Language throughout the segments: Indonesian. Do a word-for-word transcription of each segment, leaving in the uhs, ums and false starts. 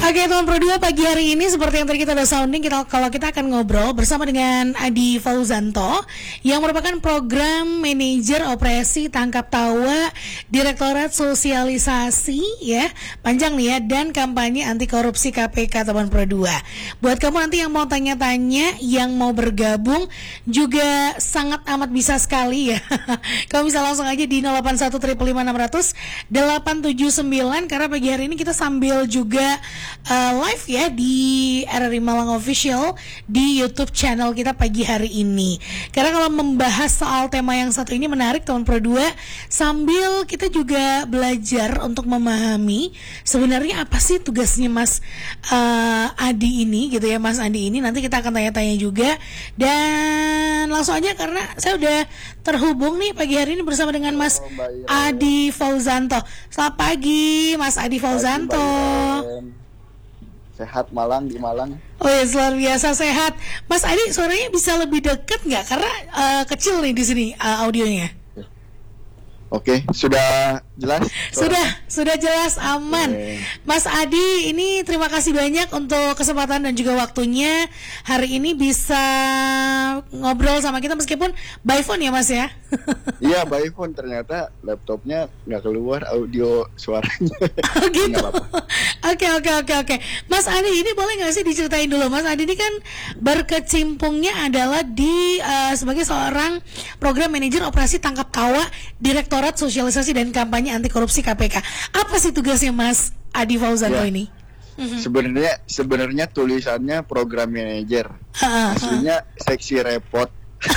Oke teman Pro dua, pagi hari ini seperti yang tadi kita udah sounding, kita kalau kita akan ngobrol bersama dengan Adi Fauzanto yang merupakan program manajer operasi tangkap tawa Direktorat Sosialisasi ya, panjang nih ya, dan kampanye anti korupsi K P K teman Pro dua. Buat kamu nanti yang mau tanya-tanya, yang mau bergabung juga sangat amat bisa sekali ya. Kamu bisa langsung aja di nol delapan satu lima lima enam nol nol delapan tujuh sembilan, karena pagi hari ini kita sambil juga uh, live ya di R R I Malang Official di YouTube channel kita pagi hari ini. Karena kalau membahas soal tema yang satu ini menarik teman Pro dua, sambil kita juga belajar untuk memahami sebenarnya apa sih tugasnya Mas uh, Adi ini gitu ya, Mas Adi ini. Nanti kita akan tanya-tanya juga, dan langsung aja karena saya udah terhubung nih pagi hari ini bersama dengan Mas Adi Fauzanto. Selamat pagi Mas Adi Fauzanto. Sehat Malang, di Malang. Oh ya, luar biasa sehat. Mas Adi, suaranya bisa lebih deket nggak? Karena uh, kecil nih di sini uh, audionya. Oke, sudah jelas? Sudah, sudah jelas, aman. Oke. Mas Adi, ini terima kasih banyak untuk kesempatan dan juga waktunya hari ini bisa ngobrol sama kita meskipun by phone ya Mas ya? Iya, by phone, ternyata laptopnya nggak keluar audio suaranya. Oh gitu? Oke, oke, oke, oke. Mas Adi, ini boleh nggak sih diceritain dulu? Mas Adi ini kan berkecimpungnya adalah di uh, sebagai seorang program manajer operasi tangkap tawa Direktorat Sosialisasi dan Kampanye Anti Korupsi K P K. Apa sih tugasnya Mas Adi Fauzanto ya, ini? Sebenarnya sebenarnya tulisannya program manajer. Aslinya seksi repot.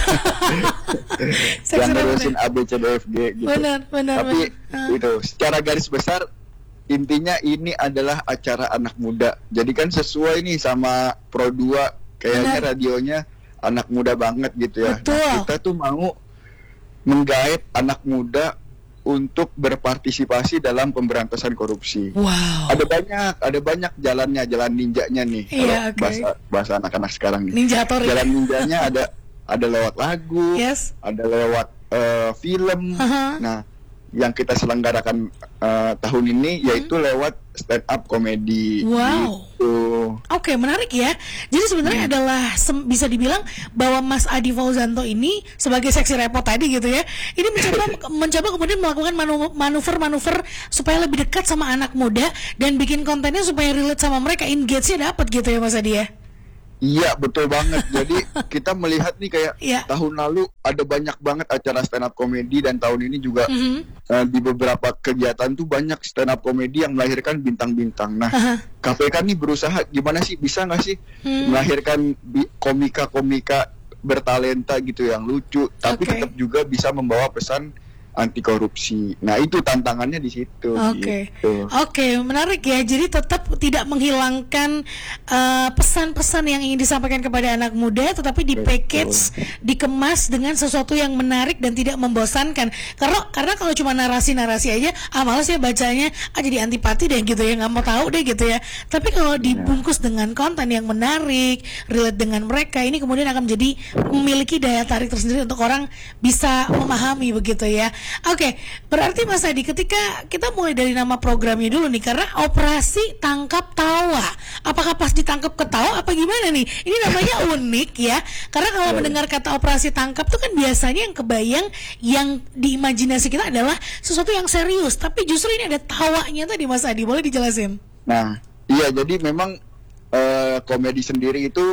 Yang ngurusin A B C D F G gitu. Benar, benar. Tapi benar. itu secara garis besar intinya ini adalah acara anak muda. Jadi kan sesuai nih sama Pro dua, kayaknya benar. Radionya anak muda banget gitu ya. Nah, kita tuh mau menggait anak muda untuk berpartisipasi dalam pemberantasan korupsi. Wow. Ada banyak, ada banyak jalannya, jalan ninjanya nih. Iya, kalau okay. bahasa bahasa anak-anak sekarang nih. Ninjator. Jalan ninjanya ada ada lewat lagu, yes. ada lewat uh, film. Uh-huh. Nah, yang kita selenggarakan uh, tahun ini hmm. yaitu lewat stand up komedi. Wow. Gitu. Oke, okay, menarik ya. Jadi sebenarnya hmm. adalah sem- bisa dibilang bahwa Mas Adi Fauzanto ini sebagai seksi repot tadi gitu ya, ini mencoba mencoba kemudian melakukan manu- manuver-manuver supaya lebih dekat sama anak muda dan bikin kontennya supaya relate sama mereka, engage-nya dapat gitu ya Mas Adi ya. Iya, betul banget. Jadi kita melihat nih kayak yeah. tahun lalu ada banyak banget acara stand up komedi, dan tahun ini juga mm-hmm. uh, di beberapa kegiatan tuh banyak stand up komedi yang melahirkan bintang-bintang. Nah, uh-huh. K P K nih berusaha gimana sih, bisa nggak sih hmm. melahirkan bi- komika-komika bertalenta gitu yang lucu, tapi okay. tetap juga bisa membawa pesan anti korupsi. Nah, itu tantangannya di situ. Oke, okay. gitu. Oke, okay, menarik ya. Jadi tetap tidak menghilangkan uh, pesan-pesan yang ingin disampaikan kepada anak muda, tetapi di package, dikemas dengan sesuatu yang menarik dan tidak membosankan. Karena karena kalau cuma narasi-narasi aja, ah malas ya bacanya, ah jadi antipati deh gitu ya, nggak mau tahu deh gitu ya. Tapi kalau dibungkus dengan konten yang menarik, relate dengan mereka, ini kemudian akan menjadi memiliki daya tarik tersendiri untuk orang bisa memahami begitu ya. Oke, okay, berarti Mas Adi, ketika kita mulai dari nama programnya dulu nih, karena operasi tangkap tawa, apakah pas ditangkap ketawa apa gimana nih? Ini namanya unik ya, karena kalau mendengar kata operasi tangkap tuh kan biasanya yang kebayang, yang diimajinasi kita adalah sesuatu yang serius, tapi justru ini ada tawanya tadi Mas Adi, boleh dijelasin? Nah, iya, jadi memang uh, komedi sendiri itu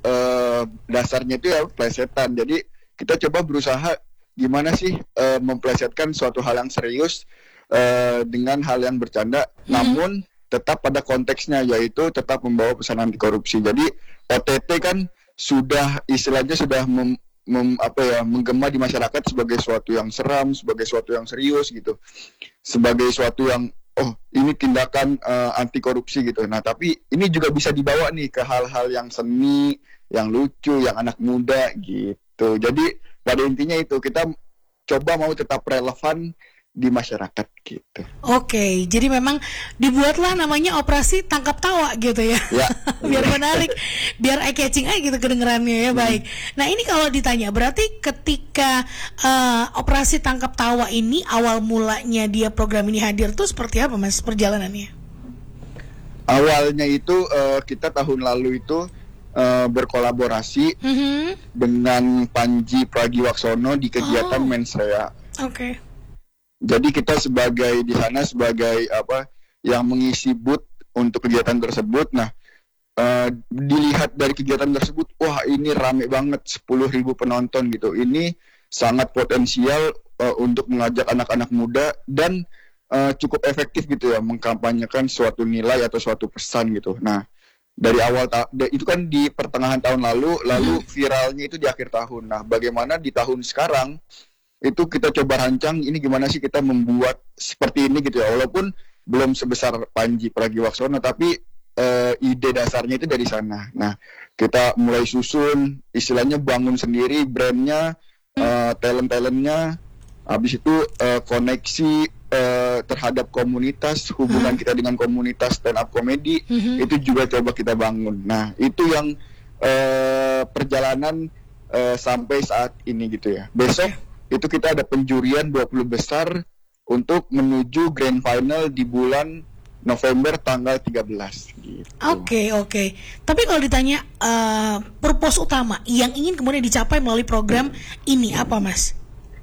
uh, dasarnya itu ya plesetan. Jadi kita coba berusaha gimana sih uh, memplesetkan suatu hal yang serius uh, dengan hal yang bercanda, hmm. namun tetap pada konteksnya, yaitu tetap membawa pesan anti korupsi. Jadi O T T kan sudah istilahnya sudah mem, mem, apa ya, menggema di masyarakat sebagai suatu yang seram, sebagai suatu yang serius gitu, sebagai suatu yang oh ini tindakan uh, anti korupsi gitu. Nah, tapi ini juga bisa dibawa nih ke hal-hal yang seni, yang lucu, yang anak muda gitu. Jadi pada intinya itu kita coba mau tetap relevan di masyarakat gitu. Oke, jadi memang dibuatlah namanya operasi tangkap tawa gitu ya, ya. Biar menarik, biar eye catching aja gitu kedengerannya ya. Hmm. Baik. Nah ini kalau ditanya, berarti ketika uh, operasi tangkap tawa ini awal mulanya dia program ini hadir tuh seperti apa Mas perjalanannya? awalnya itu uh, kita tahun lalu itu uh, berkolaborasi mm-hmm. dengan Panji Pragiwaksono di kegiatan oh. Mensrea. Oke. Okay. Jadi kita sebagai di sana sebagai apa yang mengisi booth untuk kegiatan tersebut. Nah, uh, dilihat dari kegiatan tersebut, wah ini rame banget, sepuluh ribu penonton gitu. Ini sangat potensial uh, untuk mengajak anak-anak muda dan Uh, cukup efektif gitu ya mengkampanyekan suatu nilai atau suatu pesan gitu. Nah dari awal ta- itu kan di pertengahan tahun lalu, lalu viralnya itu di akhir tahun. Nah bagaimana di tahun sekarang itu kita coba rancang ini gimana sih kita membuat seperti ini gitu ya, walaupun belum sebesar Panji Pragiwaksono tapi uh, ide dasarnya itu dari sana. Nah kita mulai susun istilahnya bangun sendiri brandnya, uh, talent-talentnya, habis itu uh, koneksi Uh, terhadap komunitas, hubungan hmm. kita dengan komunitas stand up comedy hmm. itu juga coba kita bangun. Nah itu yang uh, perjalanan uh, sampai saat ini gitu ya. Besok itu kita ada penjurian dua puluh besar untuk menuju grand final di bulan November tanggal tiga belas gitu. Oke okay, oke. Okay. Tapi kalau ditanya uh, purpose utama yang ingin kemudian dicapai melalui program hmm. ini apa Mas?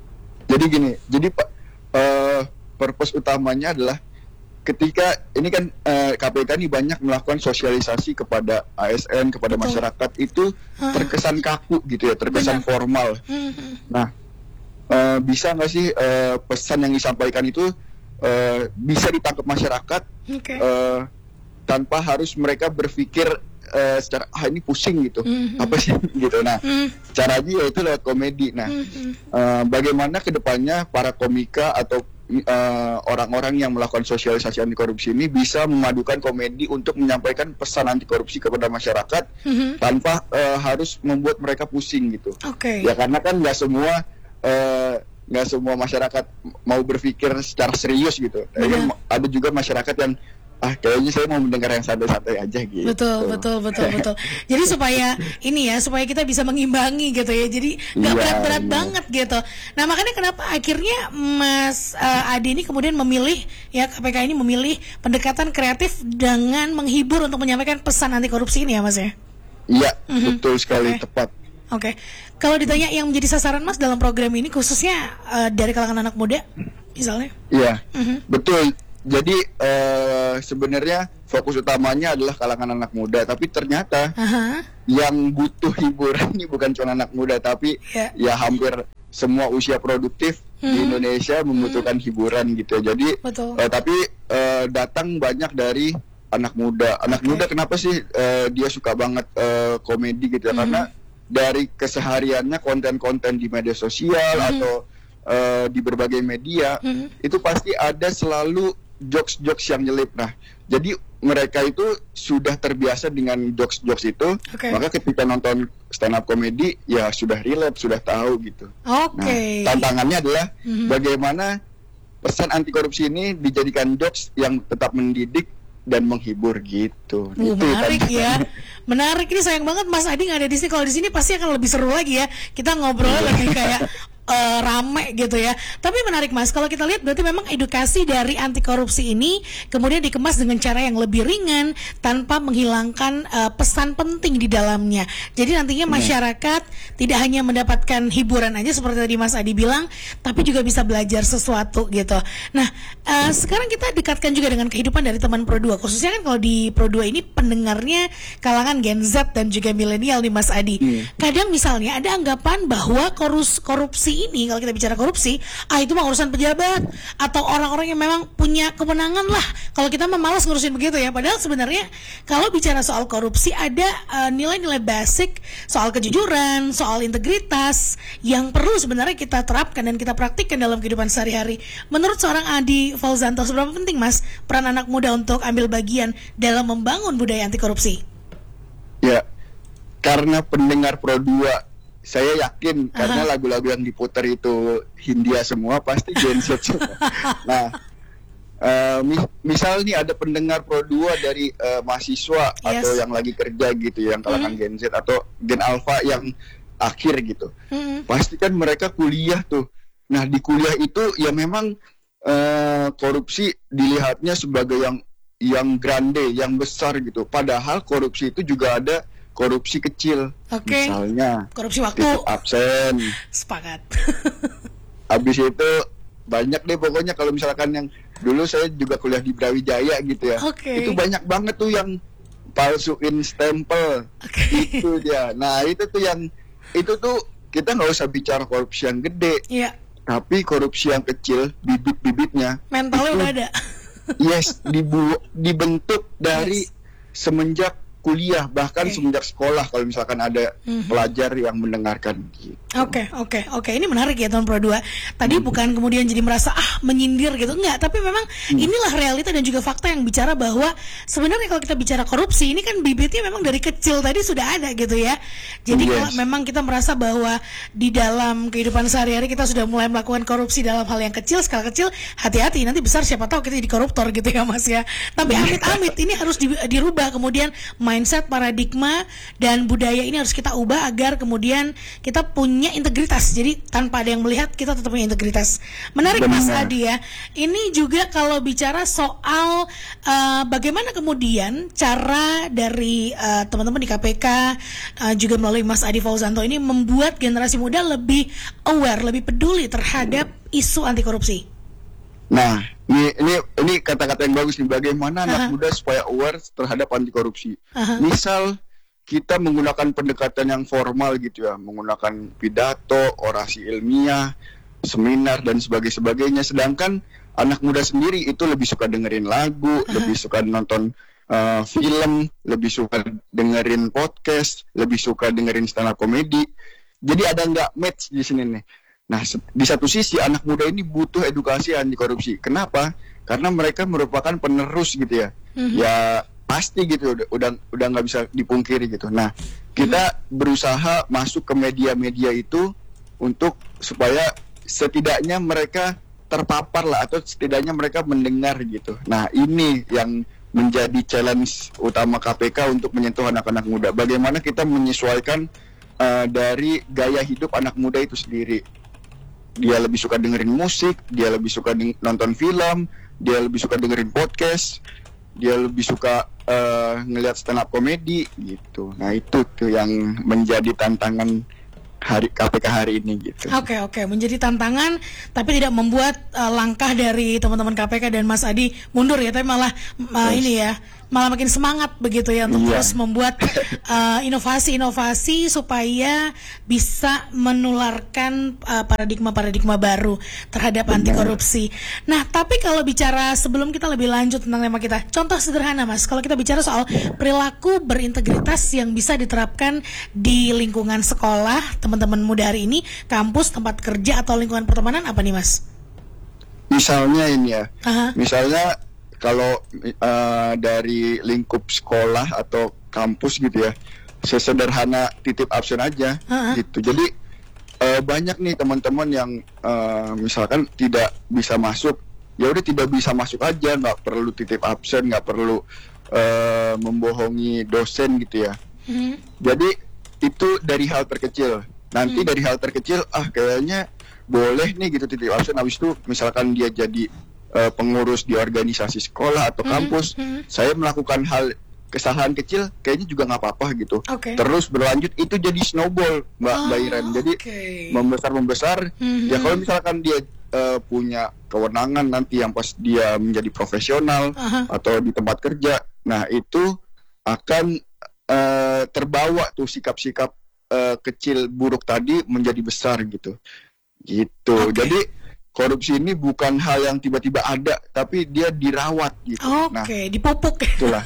Jadi gini, jadi Pak uh, purpose utamanya adalah ketika ini kan uh, K P K ini banyak melakukan sosialisasi kepada A S N, kepada Betul. masyarakat itu terkesan kaku gitu ya, terkesan Benar. formal. Mm-hmm. Nah, uh, bisa nggak sih uh, pesan yang disampaikan itu uh, bisa ditangkap masyarakat okay. uh, tanpa harus mereka berpikir uh, secara ah ini pusing gitu, mm-hmm. apa sih gitu. Nah, mm-hmm. caranya yaitu lewat komedi. Nah, mm-hmm. uh, bagaimana kedepannya para komika atau Uh, orang-orang yang melakukan sosialisasi anti korupsi ini bisa memadukan komedi untuk menyampaikan pesan anti korupsi kepada masyarakat mm-hmm. tanpa uh, harus membuat mereka pusing gitu. Okay. Ya karena kan nggak semua nggak uh, semua masyarakat mau berpikir secara serius gitu. Mm-hmm. Ada juga masyarakat yang ah kayaknya saya mau mendengar yang santai-santai aja gitu. Betul, betul, betul, betul. Jadi supaya ini ya, supaya kita bisa mengimbangi gitu ya. Jadi nggak ya, berat-berat ya. banget gitu. Nah makanya kenapa akhirnya Mas uh, Adi ini kemudian memilih ya K P K ini memilih pendekatan kreatif dengan menghibur untuk menyampaikan pesan anti korupsi ini ya Mas ya? Iya, mm-hmm. betul sekali, okay. tepat. Oke, okay. Kalau ditanya yang menjadi sasaran Mas dalam program ini khususnya uh, dari kalangan anak muda, misalnya? Iya, mm-hmm. betul. Jadi uh, sebenarnya fokus utamanya adalah kalangan anak muda, tapi ternyata uh-huh. yang butuh hiburan ini bukan cuma anak muda, tapi yeah. ya hampir semua usia produktif hmm. di Indonesia membutuhkan hmm. hiburan gitu. Jadi, uh, tapi uh, datang banyak dari anak muda. Anak okay. muda kenapa sih uh, dia suka banget uh, komedi gitu? Hmm. Karena dari kesehariannya konten-konten di media sosial hmm. atau uh, di berbagai media hmm. itu pasti ada selalu jokes-jokes yang nyelip. Nah, jadi mereka itu sudah terbiasa dengan jokes-jokes itu, okay. maka ketika nonton stand up comedy ya sudah relate, sudah tahu gitu. Okay. Nah, tantangannya adalah mm-hmm. bagaimana pesan anti korupsi ini dijadikan jokes yang tetap mendidik dan menghibur gitu. Uh, menarik ya, menarik. Ini sayang banget Mas Adi nggak ada di sini. Kalau di sini pasti akan lebih seru lagi ya. Kita ngobrol lebih kayak Uh, rame gitu ya. Tapi menarik Mas, kalau kita lihat berarti memang edukasi dari anti korupsi ini kemudian dikemas dengan cara yang lebih ringan tanpa menghilangkan uh, pesan penting di dalamnya. Jadi nantinya masyarakat hmm. tidak hanya mendapatkan hiburan aja seperti tadi Mas Adi bilang, tapi juga bisa belajar sesuatu gitu. Nah, uh, sekarang kita dekatkan juga dengan kehidupan dari teman Pro dua. Khususnya kan kalau di Pro dua ini pendengarnya kalangan Gen Z dan juga milenial nih Mas Adi. Hmm. Kadang misalnya ada anggapan bahwa korus, korupsi ini, kalau kita bicara korupsi, ah itu mah urusan pejabat atau orang-orang yang memang punya kewenangan lah. Kalau kita mah malas ngurusin begitu ya. Padahal sebenarnya kalau bicara soal korupsi ada uh, nilai-nilai basic soal kejujuran, soal integritas yang perlu sebenarnya kita terapkan dan kita praktikkan dalam kehidupan sehari-hari. Menurut seorang Adi Fauzanto, seberapa penting Mas peran anak muda untuk ambil bagian dalam membangun budaya anti korupsi? Ya, karena pendengar Pro dua saya yakin, uh-huh. karena lagu-lagu yang diputar itu Hindia semua, pasti Gen Z semua. Nah, uh, mis- misal nih ada pendengar Pro dua dari uh, mahasiswa yes. atau yang lagi kerja gitu, yang kalangan mm-hmm. Gen Z atau Gen Alpha yang akhir gitu. Mm-hmm. Pasti kan mereka kuliah tuh. Nah, di kuliah itu ya memang uh, korupsi dilihatnya sebagai yang yang grande, yang besar gitu. Padahal korupsi itu juga ada korupsi kecil. Oke. Misalnya Korupsi waktu. titip absen. Sepakat. Habis itu banyak deh pokoknya, kalau misalkan yang dulu saya juga kuliah di Brawijaya gitu ya. Oke. Itu banyak banget tuh yang palsuin stempel. Oke. Itu dia. Nah, itu tuh yang itu tuh kita nggak usah bicara korupsi yang gede. Iya. Tapi korupsi yang kecil, bibit-bibitnya Mentalnya itu, udah ada. yes, dibu dibentuk dari Yes. semenjak kuliah, bahkan Okay. semenjak sekolah kalau misalkan ada Mhm. pelajar yang mendengarkan gitu. Oke, oke, oke. Ini menarik ya Tahun Pro dua. Tadi bukan kemudian jadi merasa ah menyindir gitu, enggak. Tapi memang inilah realita dan juga fakta yang bicara bahwa sebenarnya kalau kita bicara korupsi ini kan bibitnya memang dari kecil tadi sudah ada gitu ya. Jadi Yes. kalau memang kita merasa bahwa di dalam kehidupan sehari-hari kita sudah mulai melakukan korupsi dalam hal yang kecil, skala kecil, hati-hati nanti besar siapa tahu kita jadi koruptor gitu ya Mas ya. Tapi amit-amit ini harus di- dirubah kemudian mindset, paradigma dan budaya ini harus kita ubah agar kemudian kita punya integritas. Jadi tanpa ada yang melihat kita tetap punya integritas. Menarik Mas Benar. Adi ya. Ini juga kalau bicara soal uh, bagaimana kemudian cara dari uh, teman-teman di K P K uh, juga melalui Mas Adi Fauzanto ini membuat generasi muda lebih aware, lebih peduli terhadap isu anti korupsi. Nah, ini ini ini kata-kata yang bagus nih, bagaimana Aha. anak muda supaya aware terhadap anti korupsi. Aha. Misal kita menggunakan pendekatan yang formal gitu ya, menggunakan pidato, orasi ilmiah, seminar dan sebagainya. Sedangkan anak muda sendiri itu lebih suka dengerin lagu, lebih suka nonton uh, film, lebih suka dengerin podcast, lebih suka dengerin stand up comedy. Jadi ada nggak match di sini nih. Nah, se- di satu sisi anak muda ini butuh edukasi anti korupsi. Kenapa? Karena mereka merupakan penerus gitu ya. Mhm. Ya pasti gitu, udah udah udah nggak bisa dipungkiri gitu. Nah, kita berusaha masuk ke media-media itu untuk supaya setidaknya mereka terpapar lah, atau setidaknya mereka mendengar gitu. Nah, ini yang menjadi challenge utama K P K untuk menyentuh anak-anak muda. Bagaimana kita menyesuaikan uh, dari gaya hidup anak muda itu sendiri. Dia lebih suka dengerin musik, dia lebih suka deng- nonton film, dia lebih suka dengerin podcast, dia lebih suka uh, ngelihat stand up comedy gitu. Nah, itu tuh yang menjadi tantangan hari K P K hari ini gitu. Oke oke menjadi tantangan tapi tidak membuat uh, langkah dari teman-teman K P K dan Mas Adi mundur ya, tapi malah uh, Yes. ini ya malah makin semangat begitu ya untuk Iya. terus membuat uh, inovasi-inovasi supaya bisa menularkan uh, paradigma-paradigma baru terhadap anti korupsi. Nah, tapi kalau bicara sebelum kita lebih lanjut tentang tema kita, contoh sederhana Mas, kalau kita bicara soal perilaku berintegritas yang bisa diterapkan di lingkungan sekolah, teman-teman muda hari ini, kampus, tempat kerja atau lingkungan pertemanan apa nih Mas? Misalnya ini ya, Aha. misalnya kalau uh, dari lingkup sekolah atau kampus gitu ya, sesederhana titip absen aja Ha-ha. gitu. Jadi uh, banyak nih teman-teman yang uh, misalkan tidak bisa masuk, ya udah tidak bisa masuk aja, nggak perlu titip absen, nggak perlu uh, membohongi dosen gitu ya. Mhm. Jadi itu dari hal terkecil. Nanti dari hal terkecil, ah kayaknya boleh nih gitu titip absen. Habis itu misalkan dia jadi uh, pengurus di organisasi sekolah atau Mhm, kampus, mhm. saya melakukan hal kesalahan kecil, kayaknya juga nggak apa-apa gitu. Oke. Terus berlanjut itu jadi snowball, Mbak Oh, Mbak Iren. Jadi oke. membesar membesar. Mhm. Ya kalau misalkan dia uh, punya kewenangan nanti yang pas dia menjadi profesional Aha. atau di tempat kerja, nah itu akan uh, terbawa tuh sikap-sikap uh, kecil buruk tadi menjadi besar gitu. Gitu. Oke. Jadi korupsi ini bukan hal yang tiba-tiba ada, tapi dia dirawat gitu. Oke, Nah, dipupuk. itulah.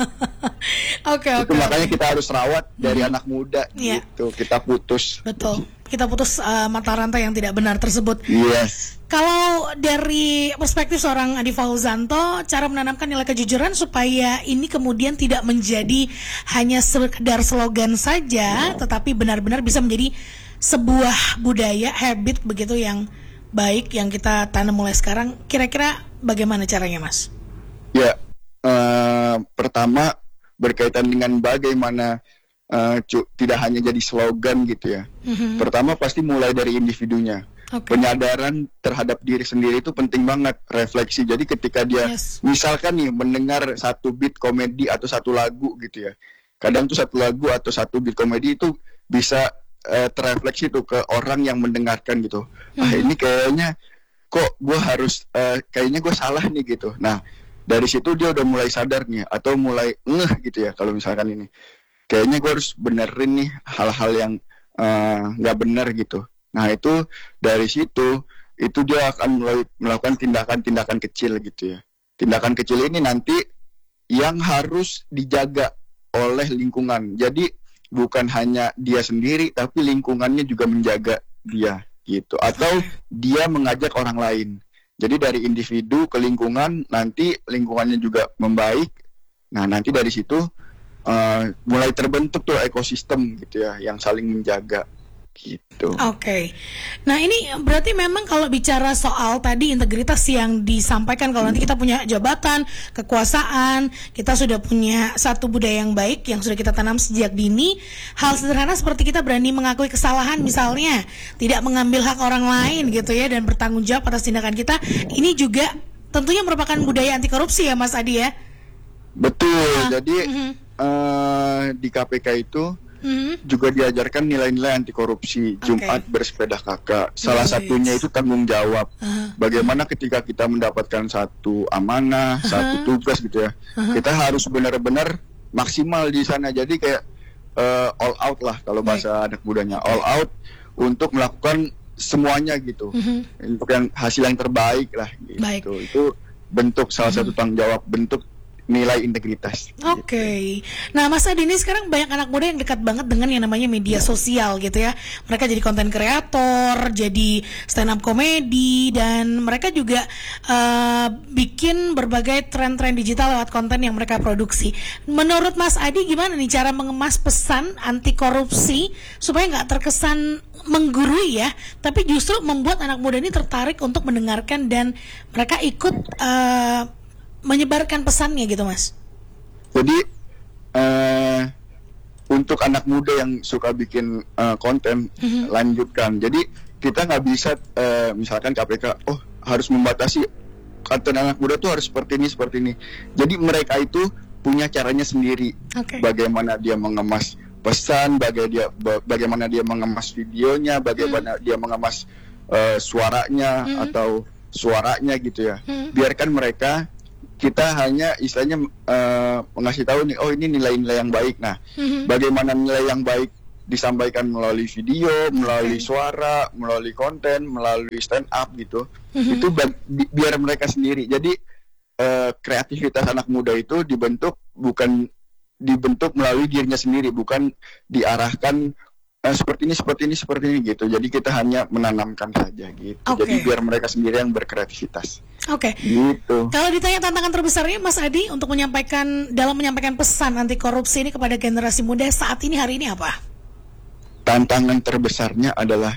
Oke, Itu oke. makanya oke. kita harus rawat dari anak muda Iya. gitu. Kita putus. Betul. Kita putus uh, mata rantai yang tidak benar tersebut. Yes. Kalau dari perspektif seorang Adi Fauzanto, cara menanamkan nilai kejujuran supaya ini kemudian tidak menjadi hanya sekedar slogan saja, tetapi benar-benar bisa menjadi sebuah budaya, habit begitu yang baik yang kita tanam mulai sekarang. Kira-kira bagaimana caranya, Mas? Ya, eh, pertama berkaitan dengan bagaimana eh, cu- tidak hanya jadi slogan gitu ya. Mhm. Pertama pasti mulai dari individunya. Okay. Penyadaran terhadap diri sendiri itu penting banget, refleksi. Jadi ketika dia Yes. misalkan nih mendengar satu beat komedi atau satu lagu gitu ya, kadang tuh satu lagu atau satu beat komedi itu bisa uh, terrefleksi tuh ke orang yang mendengarkan gitu. Mm-hmm. Ah ini kayaknya kok gue harus uh, kayaknya gue salah nih gitu. Nah dari situ dia udah mulai sadar nih atau mulai ngeh gitu ya, kalau misalkan ini kayaknya gue harus benerin nih hal-hal yang nggak uh, benar gitu. Nah itu dari situ itu dia akan mulai melakukan tindakan-tindakan kecil gitu ya. Tindakan kecil ini nanti yang harus dijaga oleh lingkungan. Jadi bukan hanya dia sendiri tapi lingkungannya juga menjaga dia gitu. Atau dia mengajak orang lain. Jadi dari individu ke lingkungan, nanti lingkungannya juga membaik. Nah nanti dari situ uh, mulai terbentuk tuh ekosistem gitu ya yang saling menjaga. Gitu. Oke, okay. Nah ini berarti memang kalau bicara soal tadi integritas yang disampaikan, kalau nanti kita punya jabatan, kekuasaan, kita sudah punya satu budaya yang baik yang sudah kita tanam sejak dini. Hal sederhana seperti kita berani mengakui kesalahan, misalnya tidak mengambil hak orang lain gitu ya, dan bertanggung jawab atas tindakan kita. Ini juga tentunya merupakan budaya anti korupsi ya Mas Adi ya. Betul. Nah, jadi mm-hmm. uh, di K P K itu Hmm. juga diajarkan nilai-nilai anti korupsi. Okay. Jumat bersepeda kakak. Salah yes. satunya itu tanggung jawab. Uh-huh. Bagaimana ketika kita mendapatkan satu amanah, uh-huh. satu tugas gitu ya, uh-huh. kita harus benar-benar maksimal di sana. Jadi kayak uh, all out lah kalau bahasa Baik. anak mudanya, all out untuk melakukan semuanya gitu. Uh-huh. Untuk yang hasil yang terbaik lah gitu. Baik. Itu bentuk salah uh-huh. satu tanggung jawab, bentuk nilai integritas. Oke, okay. gitu. Nah Mas Adi, ini sekarang banyak anak muda yang dekat banget dengan yang namanya media sosial gitu ya. Mereka jadi konten kreator, jadi stand up komedi, dan mereka juga uh, bikin berbagai tren-tren digital lewat konten yang mereka produksi. Menurut Mas Adi gimana nih cara mengemas pesan anti korupsi supaya nggak terkesan menggurui ya, tapi justru membuat anak muda ini tertarik untuk mendengarkan dan mereka ikut uh, menyebarkan pesannya gitu Mas. Jadi uh, untuk anak muda yang suka bikin uh, konten mm-hmm. lanjutkan. Jadi kita nggak bisa uh, misalkan K P K oh harus membatasi konten anak muda tuh harus seperti ini seperti ini. Jadi mereka itu punya caranya sendiri. Okay. Bagaimana dia mengemas pesan, bagaimana dia bagaimana dia mengemas videonya, bagaimana mm. dia mengemas uh, suaranya mm-hmm. atau suaranya gitu ya. Mm-hmm. Biarkan mereka, kita hanya istilahnya uh, mengasih tahu nih, oh ini nilai-nilai yang baik. Nah, mm-hmm. bagaimana nilai yang baik disampaikan melalui video, melalui okay. suara, melalui konten, melalui stand up gitu. Mm-hmm. Itu bi- biar mereka sendiri. Jadi uh, kreativitas anak muda itu dibentuk bukan dibentuk melalui dirinya sendiri, bukan diarahkan uh, seperti ini, seperti ini, seperti ini gitu. Jadi kita hanya menanamkan saja gitu. Okay. Jadi biar mereka sendiri yang berkreativitas. Oke. Okay. Gitu. Kalau ditanya tantangan terbesarnya Mas Adi untuk menyampaikan dalam menyampaikan pesan anti korupsi ini kepada generasi muda saat ini hari ini apa? Tantangan terbesarnya adalah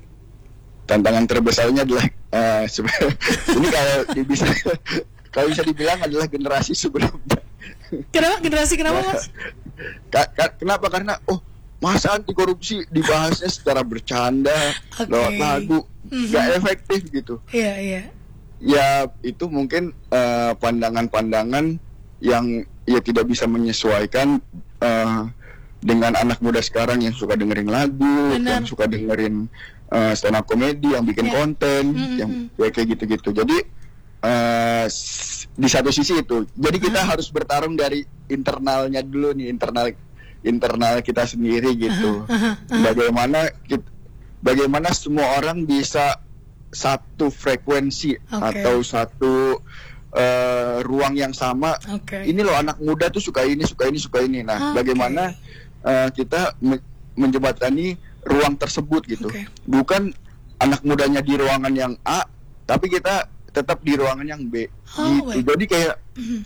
tantangan terbesarnya adalah uh, ini kalau bisa kalau bisa dibilang adalah generasi sebelumnya. Kenapa generasi kenapa Mas? Ka- ka- kenapa karena oh masa anti korupsi dibahasnya secara bercanda okay. lewat lagu, mm-hmm. gak efektif gitu. Iya yeah, iya. Yeah. Ya itu mungkin uh, pandangan-pandangan yang ya tidak bisa menyesuaikan uh, dengan anak muda sekarang yang suka dengerin lagu, Benar. yang suka dengerin uh, stand up komedi, yang bikin yeah. konten, mm-hmm. yang ya, kayak gitu-gitu. Jadi uh, di satu sisi itu, jadi kita uh-huh. harus bertarung dari internalnya dulu nih, internal internal kita sendiri gitu. Uh-huh. Uh-huh. Bagaimana kita, bagaimana semua orang bisa satu frekuensi okay. atau satu uh, ruang yang sama. Okay. Ini loh anak muda tuh suka ini, suka ini, suka ini. Nah, okay. bagaimana uh, kita me- menjembatani ruang tersebut gitu. Okay. Bukan anak mudanya di ruangan yang A, tapi kita tetap di ruangan yang B. Oh, gitu. Jadi kayak mm-hmm.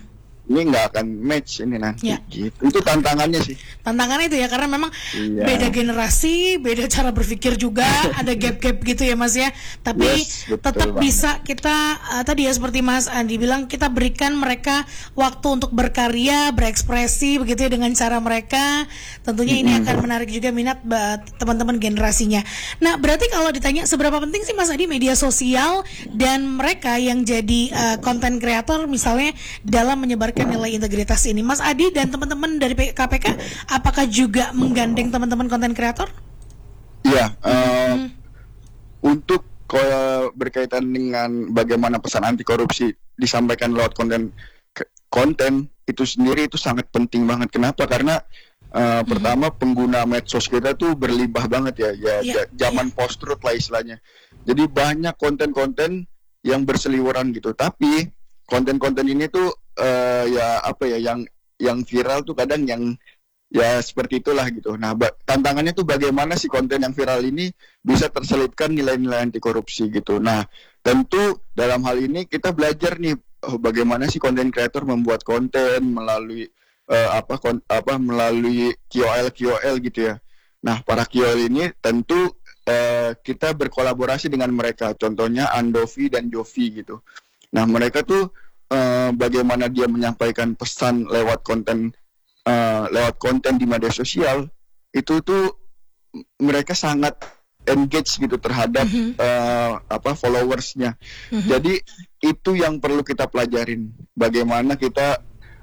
ini nggak akan match ini nanti. Ya. Gitu. Itu tantangannya sih. Tantangannya itu ya, karena memang Iya. beda generasi, beda cara berpikir juga, ada gap-gap gitu ya Mas ya. Tapi Yes, betul tetap banget. bisa kita uh, tadi ya seperti Mas Andi bilang, kita berikan mereka waktu untuk berkarya, berekspresi begitu ya dengan cara mereka. Tentunya ini akan menarik juga minat ba- teman-teman generasinya. Nah, berarti kalau ditanya seberapa penting sih Mas Adi media sosial dan mereka yang jadi uh, content creator misalnya dalam menyebarkan nilai integritas ini, Mas Adi dan teman-teman dari P- K P K apakah juga menggandeng teman-teman konten kreator? Iya. eh, Untuk kalau berkaitan dengan bagaimana pesan anti korupsi disampaikan lewat konten ke- konten itu sendiri itu sangat penting banget. Kenapa? Karena eh, pertama pengguna medsos kita tuh berlimpah banget ya, ya, Iya, ja- zaman post-truth lah istilahnya. Jadi banyak konten-konten yang berseliweran gitu. Tapi konten-konten ini tuh eh, ya apa ya yang yang viral tuh kadang yang ya seperti itulah gitu. Nah, ba- tantangannya tuh bagaimana sih konten yang viral ini bisa terselipkan nilai-nilai anti korupsi gitu. Nah, tentu dalam hal ini kita belajar nih oh, bagaimana sih konten kreator membuat konten melalui eh, apa kon- apa melalui K O L K O L gitu ya. Nah, para K O L ini tentu eh, kita berkolaborasi dengan mereka. Contohnya Andovi dan Jovi gitu. Nah, mereka tuh eh, bagaimana dia menyampaikan pesan lewat konten eh, lewat konten di media sosial itu tuh m- mereka sangat engage gitu terhadap eh, apa followersnya. Jadi itu yang perlu kita pelajarin. Bagaimana kita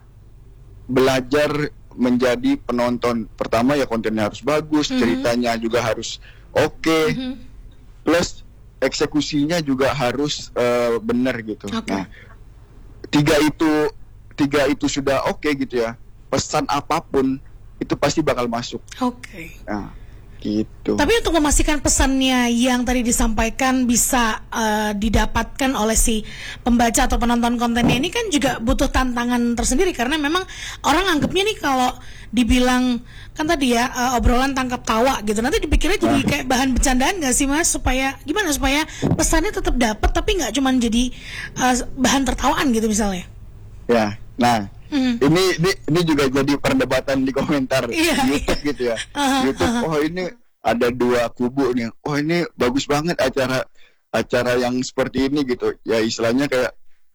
belajar menjadi penonton. Pertama ya kontennya harus bagus, ceritanya juga harus oke, plus eksekusinya juga harus eh, benar gitu. Oke. Nah, tiga itu tiga itu sudah oke gitu ya. Pesan apapun itu pasti bakal masuk. Oke. Nah, gitu. Tapi untuk memastikan pesannya yang tadi disampaikan bisa eh, didapatkan oleh si pembaca atau penonton kontennya ini kan juga butuh tantangan tersendiri, karena memang orang anggapnya nih kalau dibilang kan tadi ya eh, obrolan tangkap tawa gitu, nanti dipikirnya jadi kayak bahan bercandaan nggak sih Mas? Supaya gimana supaya pesannya tetap dapat tapi nggak cuma jadi eh, bahan tertawaan gitu misalnya. Ya. Nah, Mhm. ini, ini ini juga jadi perdebatan di komentar Iya, YouTube gitu ya. Aha, YouTube, aha. oh ini ada dua kubu nih. Oh ini bagus banget acara acara yang seperti ini gitu. Ya istilahnya kayak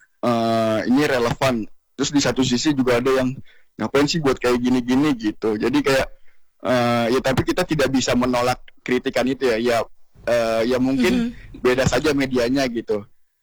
eh, ini relevan. Terus di satu sisi juga ada yang ngapain sih buat kayak gini-gini gitu. Jadi kayak eh, ya tapi kita tidak bisa menolak kritikan itu ya. Ya eh, ya mungkin beda saja medianya gitu.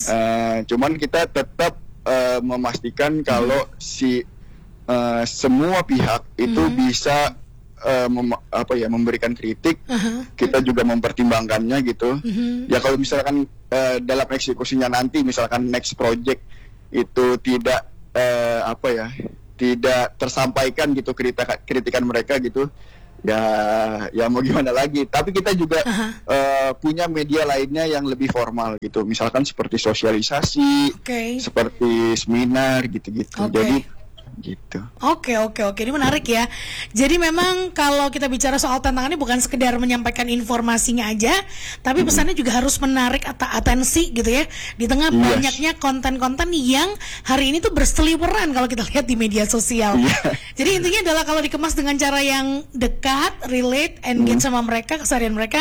Eh, cuman kita tetap eh, memastikan kalau si eh, semua pihak itu bisa eh, mem- apa ya memberikan kritik, Aha. kita juga mempertimbangkannya gitu. Mhm. Ya kalau misalkan eh, dalam eksekusinya nanti misalkan next project itu tidak eh, apa ya tidak tersampaikan gitu kritika, kritikan mereka gitu, ya ya mau gimana lagi. Tapi kita juga Aha. eh, punya media lainnya yang lebih formal gitu, misalkan seperti sosialisasi, Oke. seperti seminar gitu-gitu. Oke. Jadi gitu. Oke oke oke, ini menarik ya. Jadi memang kalau kita bicara soal tantangannya bukan sekedar menyampaikan informasinya aja, tapi pesannya juga harus menarik at- atensi gitu ya. Di tengah Yes. banyaknya konten-konten yang hari ini tuh berseliweran kalau kita lihat di media sosial. Iya. Jadi intinya adalah kalau dikemas dengan cara yang dekat, relate, engage sama mereka, keseharian mereka,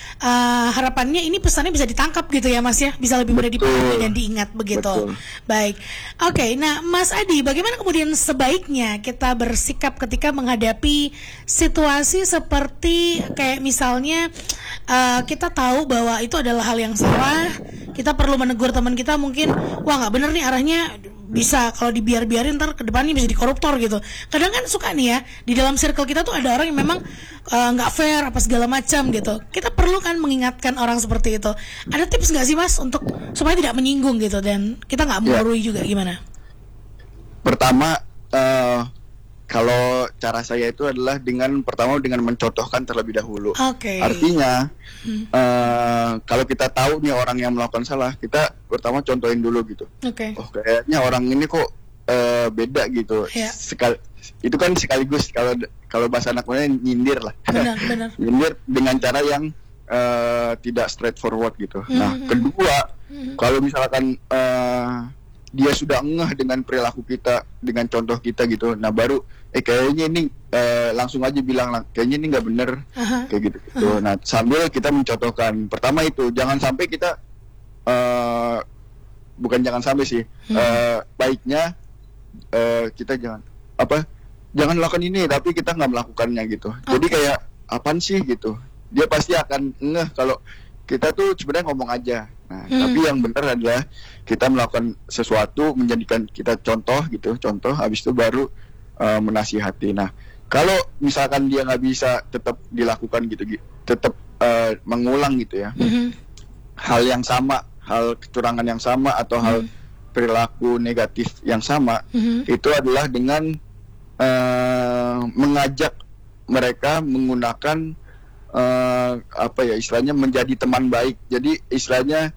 eh, harapannya ini pesannya bisa ditangkap gitu ya Mas ya, bisa lebih mudah Betul. dipahami dan diingat begitu. Betul. Baik, oke. Nah, Mas Adi, bagaimana kemudian sebaiknya kita bersikap ketika menghadapi situasi seperti kayak misalnya eh, kita tahu bahwa itu adalah hal yang salah, kita perlu menegur teman kita mungkin, wah nggak bener nih arahnya, bisa kalau dibiar-biarin ntar ke depannya bisa dikoruptor gitu. Kadang kan suka nih ya di dalam circle kita tuh ada orang yang memang eh, nggak fair apa segala macam gitu. Kita perlu kan mengingatkan orang seperti itu. Ada tips nggak sih Mas untuk supaya tidak menyinggung gitu dan kita nggak Ya. menggurui juga gimana? Pertama, eh, kalau cara saya itu adalah dengan pertama dengan mencontohkan terlebih dahulu. Oke. Artinya, eh, kalau kita tahu nih orang yang melakukan salah, kita pertama contohin dulu gitu. Oke. Oh kayaknya orang ini kok eh, beda gitu. Ya. Sekal itu kan sekaligus kalau kalau bahasa anak muda nyindir lah. Benar, benar. Nyindir dengan cara yang eh, tidak straightforward gitu. Nah, Mhm. kedua, kalau misalkan eh, dia sudah ngeh dengan perilaku kita, dengan contoh kita gitu. Nah baru eh kayaknya ini eh, langsung aja bilang kayaknya ini nggak bener, uh-huh. kayak gitu. Uh-huh. Nah sambil kita mencontohkan. Pertama itu jangan sampai kita uh, bukan jangan sampai sih, hmm. uh, baiknya uh, kita jangan apa jangan lakukan ini tapi kita nggak melakukannya gitu. Okay. Jadi kayak apaan sih gitu. Dia pasti akan ngeh kalau kita tuh sebenarnya ngomong aja. Nah, hmm. tapi yang benar adalah kita melakukan sesuatu, menjadikan kita contoh gitu, contoh. Habis itu baru uh, menasihati. Nah, kalau misalkan dia nggak bisa tetap dilakukan gitu, tetap uh, mengulang gitu ya, hmm. hal yang sama, hal kecurangan yang sama atau hmm. hal perilaku negatif yang sama, hmm. itu adalah dengan uh, mengajak mereka menggunakan uh, apa ya istilahnya menjadi teman baik. Jadi istilahnya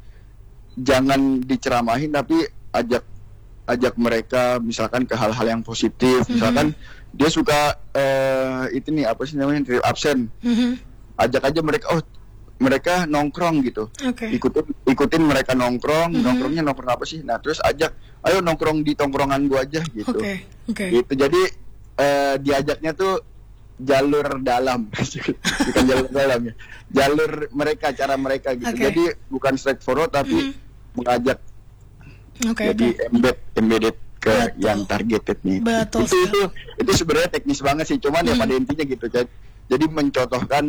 jangan diceramahin tapi ajak ajak mereka misalkan ke hal-hal yang positif. Mm-hmm. Misalkan dia suka uh, itu nih apa sih namanya trip absen. Mm-hmm. Ajak aja mereka oh mereka nongkrong gitu. Okay. Ikutin ikutin mereka nongkrong, mm-hmm. nongkrongnya nongkrong apa sih? Nah, terus ajak ayo nongkrong di tongkrongan gua aja gitu. Okay. Okay. Gitu. Jadi uh, diajaknya tuh jalur dalam, bukan jalur dalam ya, jalur mereka, cara mereka gitu. Okay. Jadi bukan straight forward tapi mm-hmm. mengajak, okay, jadi okay. embed, embedded ke betul. Yang targeted nih. Betul. Itu itu itu sebenarnya teknis banget sih, cuman mm-hmm. ya pada intinya gitu. Jadi mencontohkan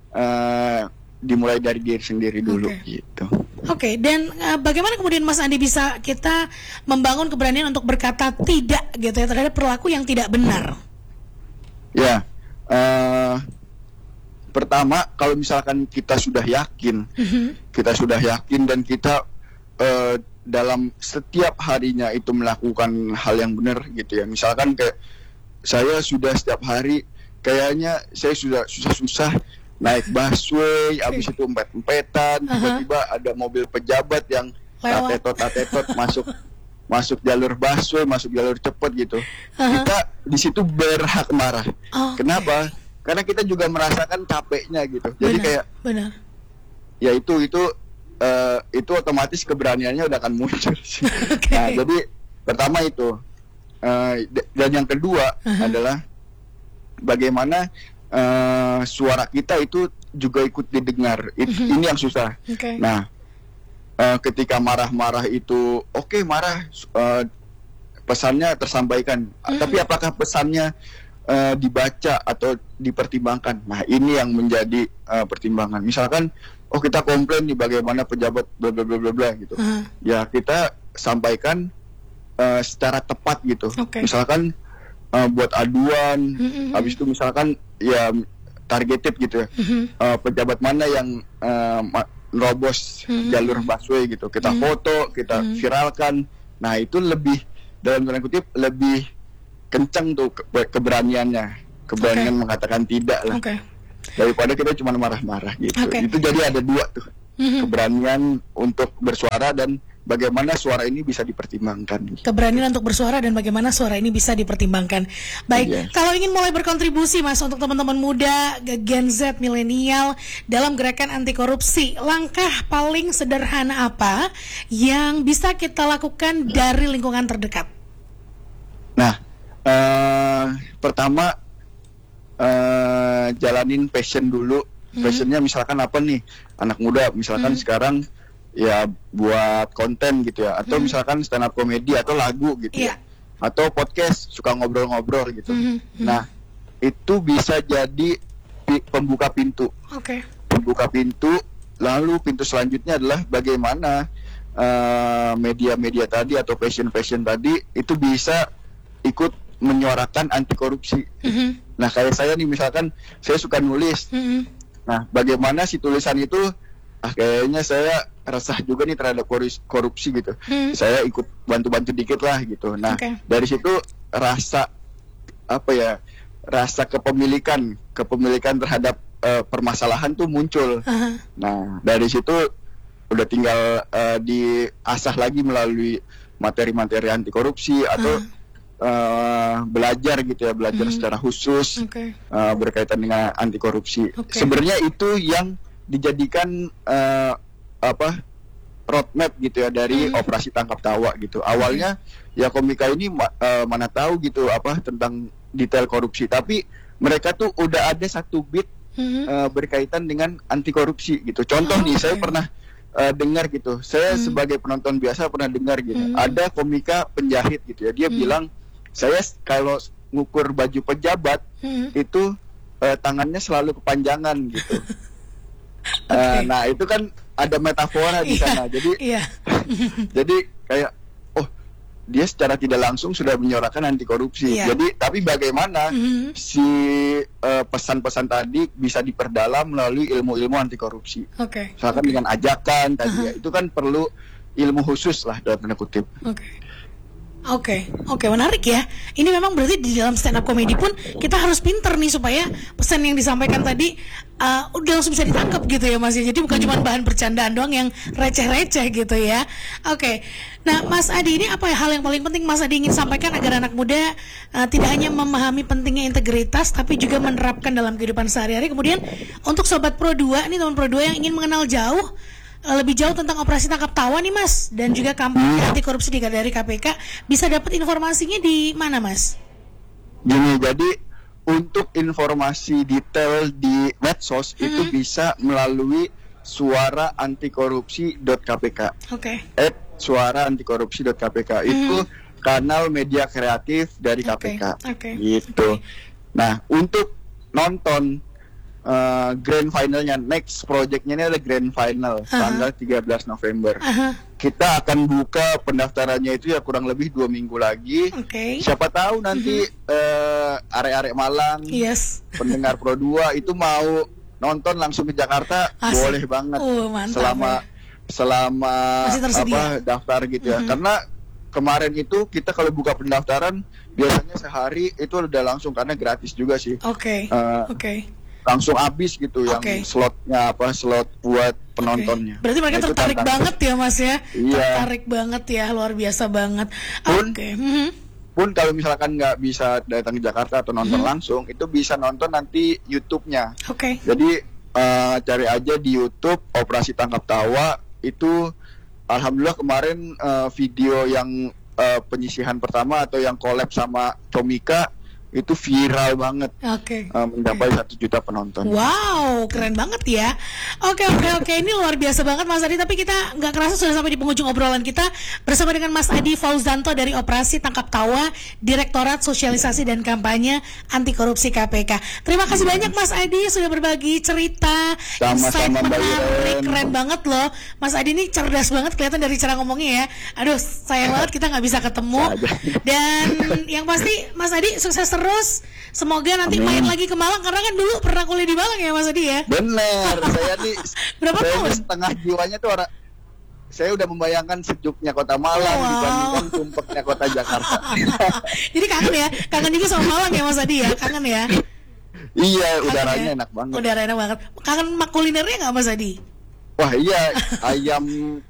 uh, dimulai dari diri sendiri dulu, okay. gitu. Oke, okay, dan uh, bagaimana kemudian Mas Andi bisa kita membangun keberanian untuk berkata tidak gitu ya terhadap perilaku yang tidak benar? Ya. Uh, pertama kalau misalkan kita sudah yakin, mm-hmm. kita sudah yakin dan kita uh, dalam setiap harinya itu melakukan hal yang benar gitu ya. Misalkan kayak saya sudah setiap hari kayaknya saya sudah susah-susah naik busway, habis itu empet-empetan, uh-huh. tiba-tiba ada mobil pejabat yang tatetot-tatetot masuk masuk jalur busway, masuk jalur cepat gitu. Uh-huh. Kita di situ berhak marah. Oh, kenapa? Okay. Karena kita juga merasakan capeknya gitu. Benar, jadi kayak benar. Ya itu itu uh, itu otomatis keberaniannya udah akan muncul. Okay. Nah, jadi pertama itu uh, d- dan yang kedua uh-huh. adalah bagaimana uh, suara kita itu juga ikut didengar. It, uh-huh. Ini yang susah. Okay. Nah, Uh, ketika marah-marah itu oke okay, marah uh, pesannya tersampaikan, mm-hmm. tapi apakah pesannya uh, dibaca atau dipertimbangkan? Nah ini yang menjadi uh, pertimbangan. Misalkan oh kita komplain nih bagaimana pejabat bla bla bla bla bla gitu, uh-huh. ya kita sampaikan uh, secara tepat gitu. Okay. Misalkan uh, buat aduan, mm-hmm. habis itu misalkan ya targeted gitu ya, mm-hmm. uh, pejabat mana yang uh, ma- nerobos hmm. jalur busway gitu, kita hmm. foto, kita hmm. viralkan. Nah itu lebih dalam tanda kutip lebih kencang tuh ke- keberaniannya, keberanian okay. mengatakan tidak lah, okay. daripada kita cuma marah-marah gitu. Okay. Itu jadi ada dua tuh, hmm. keberanian untuk bersuara dan bagaimana suara ini bisa dipertimbangkan. Keberanian untuk bersuara dan bagaimana suara ini bisa dipertimbangkan. Baik, yes. Kalau ingin mulai berkontribusi Mas untuk teman-teman muda, Gen Z, milenial dalam gerakan anti korupsi, langkah paling sederhana apa yang bisa kita lakukan dari lingkungan terdekat? Nah, uh, pertama uh, jalanin passion dulu. Hmm. Passionnya misalkan apa nih? Anak muda misalkan hmm. sekarang ya buat konten gitu ya, atau hmm. misalkan stand up komedi atau lagu gitu yeah. ya, atau podcast suka ngobrol-ngobrol gitu. Hmm. Hmm. Nah itu bisa jadi pi- pembuka pintu. Oke. Okay. Pembuka pintu. Lalu pintu selanjutnya adalah bagaimana uh, media-media tadi atau passion-passion tadi itu bisa ikut menyuarakan anti korupsi. Hmm. Nah kayak saya nih misalkan saya suka nulis. Hmm. Nah bagaimana si tulisan itu ah kayaknya saya resah juga nih terhadap korupsi gitu. Hmm. Saya ikut bantu-bantu dikit lah gitu. Nah, okay. dari situ rasa apa ya? Rasa kepemilikan, kepemilikan terhadap uh, permasalahan tuh muncul. Uh-huh. Nah, dari situ udah tinggal uh, diasah lagi melalui materi-materi anti korupsi atau uh-huh. uh, belajar gitu ya, belajar uh-huh. secara khusus okay. uh, berkaitan dengan anti korupsi. Okay. Sebenarnya itu yang dijadikan uh, apa roadmap gitu ya dari hmm. operasi tangkap tawa gitu. Awalnya ya komika ini uh, mana tahu gitu apa tentang detail korupsi, tapi mereka tuh udah ada satu bit hmm. uh, berkaitan dengan anti korupsi gitu. Contoh oh, nih, okay. saya pernah uh, dengar gitu. Saya hmm. sebagai penonton biasa pernah dengar gitu. Hmm. Ada komika penjahit gitu ya. Dia hmm. bilang, saya kalau ngukur baju pejabat hmm. itu uh, tangannya selalu kepanjangan gitu. Okay. Uh, nah itu kan ada metafora di sana, yeah, jadi yeah. jadi kayak oh dia secara tidak langsung sudah menyuarakan anti korupsi. Yeah. Jadi tapi bagaimana mm-hmm. si uh, pesan-pesan tadi bisa diperdalam melalui ilmu-ilmu anti korupsi. Okay. Misalkan okay. dengan ajakan tadi uh-huh. ya, itu kan perlu ilmu khusus lah dalam tanda kutip. Oke. Okay. Oke, okay, oke okay, menarik ya. Ini memang berarti di dalam stand up comedy pun kita harus pinter nih supaya pesan yang disampaikan tadi uh, udah langsung bisa ditangkap gitu ya Mas. Jadi bukan cuma bahan bercandaan doang yang receh-receh gitu ya. Oke, okay. Nah Mas Adi, ini apa ya hal yang paling penting Mas Adi ingin sampaikan agar anak muda uh, tidak hanya memahami pentingnya integritas tapi juga menerapkan dalam kehidupan sehari-hari. Kemudian untuk Sobat Pro dua, ini teman Pro dua yang ingin mengenal jauh lebih jauh tentang operasi tangkap tawa nih Mas, dan juga kampanye anti korupsi dari K P K, bisa dapat informasinya di mana Mas? Gini, jadi untuk informasi detail di medsos hmm. itu bisa melalui suara anti korupsi dot k p k. Oke. Okay. At suara anti korupsi dot k p k hmm. itu kanal media kreatif dari K P K. Oke. Okay. Gitu. Okay. Nah, untuk nonton Uh, grand finalnya, next projectnya ini adalah grand final uh-huh. tanggal tiga belas November. Uh-huh. Kita akan buka pendaftarannya itu ya kurang lebih dua minggu lagi. Okay. Siapa tahu nanti uh-huh. uh, arek-arek Malang, yes. pendengar Pro dua itu mau nonton langsung ke Jakarta, asik. Boleh banget. Uh, mantap, selama ya. selama apa daftar gitu ya. Uh-huh. Karena kemarin itu kita kalau buka pendaftaran biasanya sehari itu udah langsung karena gratis juga sih. Oke. Okay. Uh, Oke. Okay. Langsung habis gitu okay. yang slotnya apa slot buat penontonnya. Okay. Berarti mereka nah, tertarik banget ya Mas ya. Iya. Tertarik banget ya, luar biasa banget. Oke. Okay. Mm-hmm. Pun kalau misalkan nggak bisa datang ke Jakarta atau nonton mm-hmm. langsung, itu bisa nonton nanti YouTube-nya. Oke. Okay. Jadi uh, cari aja di YouTube Operasi Tangkap Tawa itu. Alhamdulillah kemarin uh, video yang uh, penyisihan pertama atau yang collab sama Comika itu viral banget, okay. uh, mencapai satu juta penonton. Wow, keren banget ya. Oke oke oke, ini luar biasa banget Mas Adi. Tapi kita nggak kerasa sudah sampai di penghujung obrolan kita bersama dengan Mas Adi Fauzanto dari Operasi Tangkap Tawa, Direktorat Sosialisasi dan Kampanye Anti Korupsi K P K. Terima kasih hmm. banyak Mas Adi sudah berbagi cerita, insight menarik, keren banget loh. Mas Adi ini cerdas banget kelihatan dari cara ngomongnya ya. Aduh, sayang banget kita nggak bisa ketemu. Dan yang pasti Mas Adi sukses terus. Terus semoga nanti Amin. main lagi ke Malang, karena kan dulu pernah kuliah di Malang ya Mas Adi ya. Bener, saya nih berapa saya tahun? Setengah jiwanya tuh orang, saya udah membayangkan sejuknya kota Malang wow. dibandingkan sumpeknya kota Jakarta. Jadi kangen ya, kangen juga sama Malang ya Mas Adi ya, kangen ya. Iya, kangen udaranya ya? Enak banget. Udaranya enak banget. Kangen kulinernya nggak Mas Adi? Wah iya, ayam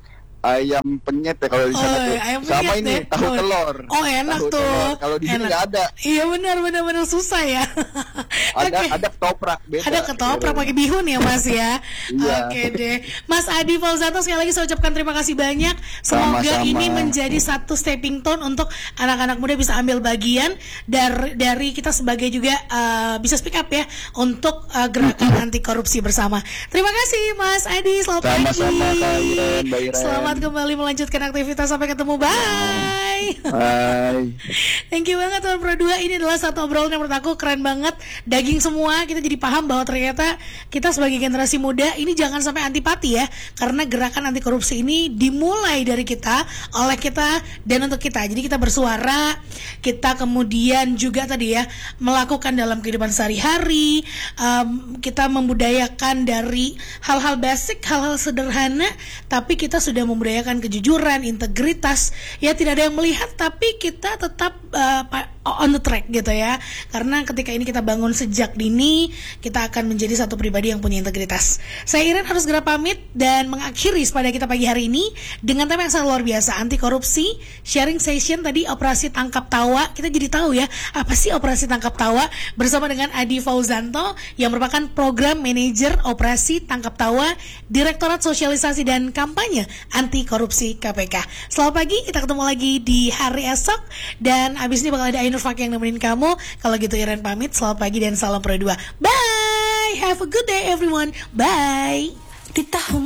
ayam penyet ya kalau di sana oh, tuh. Sama ini ya? tahu oh. telur. Oh enak tahu tuh. Kalau di sini nggak ada. Iya benar benar benar susah ya. Ada okay. ada ketoprak beda. Ada ketoprak pakai bihun ya Mas ya. Iya. Oke deh. Mas Adi Fauzanto sekali lagi saya ucapkan terima kasih banyak. Semoga Sama-sama. ini menjadi satu stepping stone untuk anak-anak muda bisa ambil bagian dari dari kita sebagai juga uh, bisa speak up ya untuk uh, gerakan anti korupsi bersama. Terima kasih Mas Adi. Selamat pagi. Sama-sama Kak Iren, Mbak Iren. Selamat kembali melanjutkan aktivitas. Sampai ketemu. Bye. Bye. Thank you banget teman Pro dua. Ini adalah satu obrolan yang menurut aku keren banget. Daging semua. Kita jadi paham bahwa ternyata kita sebagai generasi muda ini jangan sampai antipati ya. Karena gerakan anti korupsi ini dimulai dari kita, oleh kita, dan untuk kita. Jadi kita bersuara, kita kemudian juga tadi ya melakukan dalam kehidupan sehari-hari. um, Kita membudayakan dari hal-hal basic, hal-hal sederhana, tapi kita sudah membudayakan membudayakan kejujuran, integritas. Ya tidak ada yang melihat, tapi kita tetap uh, on the track gitu ya. Karena ketika ini kita bangun sejak dini, kita akan menjadi satu pribadi yang punya integritas. Saya Iren harus segera pamit dan mengakhiri pada kita pagi hari ini dengan tema yang sangat luar biasa, anti korupsi, sharing session tadi operasi tangkap tawa. Kita jadi tahu ya, apa sih operasi tangkap tawa, bersama dengan Adi Fauzanto yang merupakan program manajer operasi tangkap tawa Direktorat Sosialisasi dan Kampanye Anti Korupsi K P K. Selamat pagi, kita ketemu lagi di hari esok dan abis ini bakal ada Ainur Fakih yang nemenin kamu. Kalau gitu Iren pamit, selamat pagi dan salam Pro dua. Bye, have a good day everyone, bye. Di tahun